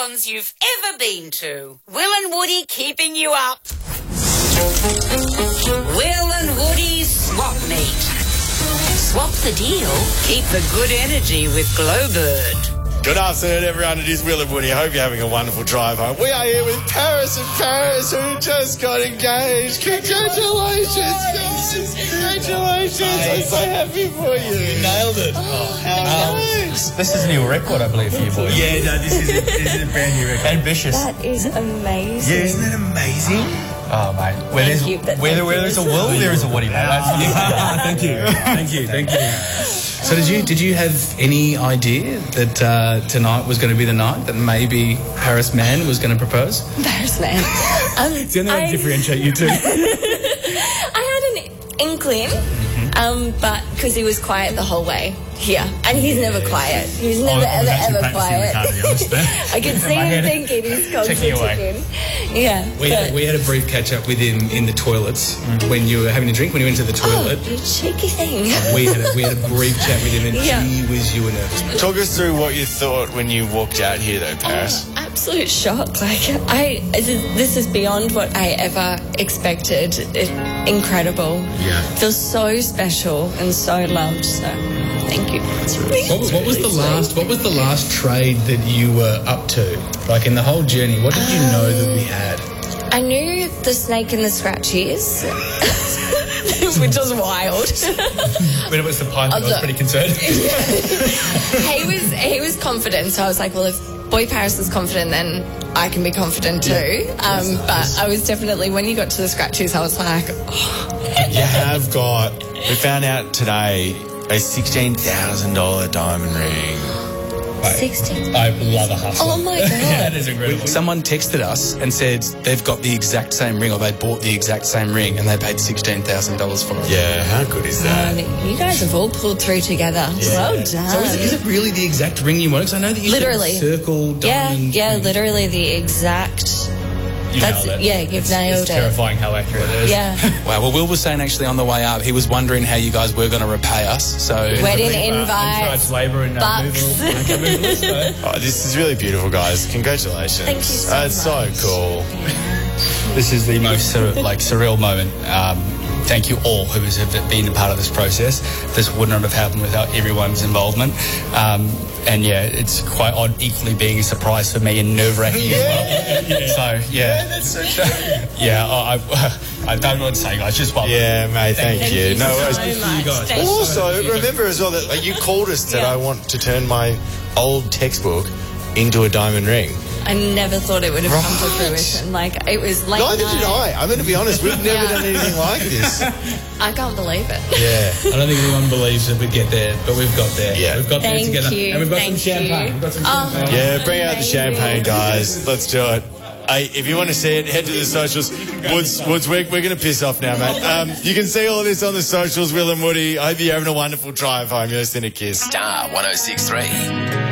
salons you've ever been to. Will and Woody keeping you up. Will and Woody's Swap Meet. Swap the deal, keep the good energy with Glowbird. Good afternoon, everyone. It is Will and Woody. I hope you're having a wonderful drive home. We are here with Paris and Paris, who just got engaged. Congratulations, guys. Congratulations. I'm so happy for you. You nailed it. This is a new record, I believe, for you boys. Yeah, no, this is a brand new record. Ambitious. That is amazing. Yeah, isn't that amazing? Oh, mate. Where there's a Will, there is a Woody, mate. Thank you. So did you have any idea that tonight was going to be the night that maybe Paris Man was going to propose? Paris Man. It's the only way to differentiate you two. I had an inkling, but because he was quiet the whole way here, and he's never quiet. He's never ever quiet. I can see him thinking. He's constantly ticking. Yeah. We had a brief catch up with him in the toilets when you were having a drink, when you went to the toilet. Oh, you cheeky thing. We had a brief chat with him, and gee whiz, you were nervous. Talk us through what you thought when you walked out here, though, Paris. Absolute shock. This is beyond what I ever expected. Incredible. Yeah. Feels so special and so loved. So thank you. What was the last trade that you were up to? Like in the whole journey, what did you know that we had? I knew the snake and the scratchies, which was wild. When it was the pipe, I was pretty concerned. He was confident, so I was like, well, if Boy Paris is confident, then I can be confident too. But I was definitely, when you got to the scratchies, I was like, You have got, we found out today, a $16,000 diamond ring. 16. I love a hustle. Oh my God. That is incredible. Someone texted us and said they've got the exact same ring, or they bought the exact same ring, and they paid $16,000 for it. Yeah, how good is that? You guys have all pulled through together. Well done. So is it really the exact ring you want? Because I know that you Literally. said circle, diamond. Yeah, literally the exact. Nailed it. Yeah, you've nailed it's it. terrifying how accurate it is. Yeah. Wow. Well, Will was saying actually on the way up, he was wondering how you guys were going to repay us. So Wedding invite. Labour and bucks. Oh, this is really beautiful, guys. Congratulations. Thank you so That's so cool. This is the most surreal moment. Thank you all who have been a part of this process. This would not have happened without everyone's involvement. And yeah, it's quite odd equally being a surprise for me and nerve-wracking as well. So yeah, That's so true. yeah, I don't know what to say, guys. Just well. Yeah, mate, thank you. No worries. so much. guys. Thank you. Also, remember as well that you called us that I want to turn my old textbook into a diamond ring. I never thought it would have come to fruition. Like, it was late Neither night. did I. I'm going to be honest. We've never done anything like this. I can't believe it. Yeah. I don't think anyone believes that we'd get there, but we've got there. Yeah. We've got there Thank together. you. And we've got Thank some champagne. you. We've got some champagne. Yeah, bring out the champagne, guys. Let's do it. Hey, if you want to see it, head to the socials. Woods, we're going to piss off now, mate. You can see all of this on the socials, Will and Woody. I hope you're having a wonderful drive home. You're listening to Kiss. Star 106.3.